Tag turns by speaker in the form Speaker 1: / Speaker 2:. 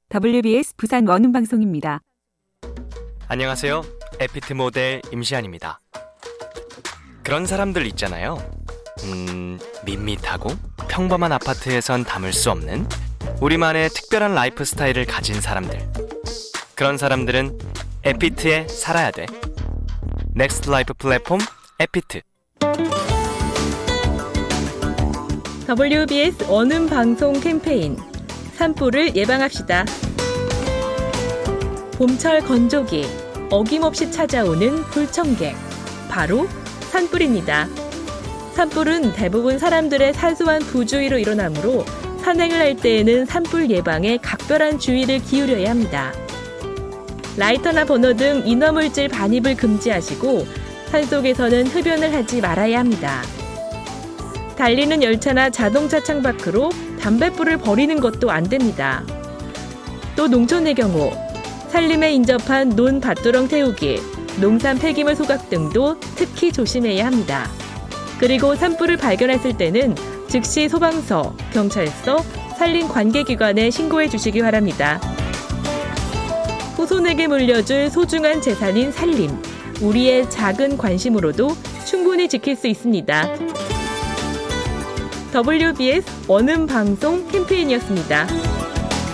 Speaker 1: WBS 부산 원음방송입니다.
Speaker 2: 안녕하세요. 에피트 모델 임시안입니다. 그런 사람들 있잖아요. 밋밋하고 평범한 아파트에선 담을 수 없는 우리만의 특별한 라이프 스타일을 가진 사람들. 그런 사람들은 에피트에 살아야 돼. 넥스트 라이프 플랫폼 에피트.
Speaker 3: WBS 원음방송 캠페인 산불을 예방합시다. 봄철 건조기, 어김없이 찾아오는 불청객, 바로 산불입니다. 산불은 대부분 사람들의 사소한 부주의로 일어나므로 산행을 할 때에는 산불 예방에 각별한 주의를 기울여야 합니다. 라이터나 버너 등 인화물질 반입을 금지하시고 산속에서는 흡연을 하지 말아야 합니다. 달리는 열차나 자동차 창밖으로 담뱃불을 버리는 것도 안 됩니다. 또 농촌의 경우 산림에 인접한 논 밭두렁 태우기, 농산 폐기물 소각 등도 특히 조심해야 합니다. 그리고 산불을 발견했을 때는 즉시 소방서, 경찰서, 산림 관계기관에 신고해 주시기 바랍니다. 후손에게 물려줄 소중한 재산인 산림, 우리의 작은 관심으로도 충분히 지킬 수 있습니다. WBS 원음방송 캠페인이었습니다.